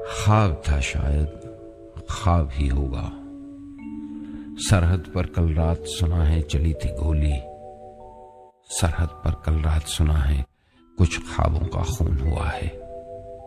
ख्वाब था शायद, ख्वाब ही होगा। सरहद पर कल रात सुना है चली थी गोली, सरहद पर कल रात सुना है कुछ ख्वाबों का खून हुआ है।